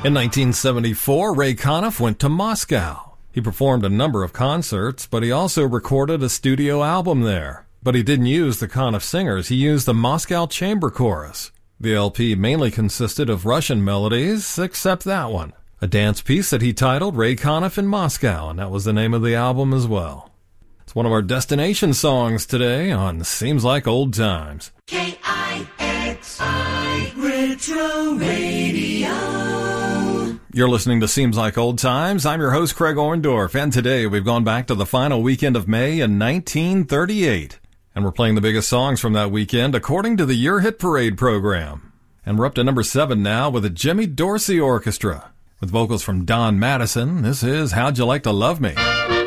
In 1974, Ray Conniff went to Moscow. He performed a number of concerts, but he also recorded a studio album there. But he didn't use the Conniff singers, he used the Moscow Chamber Chorus. The LP mainly consisted of Russian melodies, except that one. A dance piece that he titled Ray Conniff in Moscow, and that was the name of the album as well. It's one of our destination songs today on Seems Like Old Times. KIXI Retro Radio. You're listening to Seems Like Old Times. I'm your host, Craig Orndorff, and today we've gone back to the final weekend of May in 1938. And we're playing the biggest songs from that weekend according to the Your Hit Parade program. And we're up to number 7 now with the Jimmy Dorsey Orchestra. With vocals from Don Madison, this is How'd You Like to Love Me?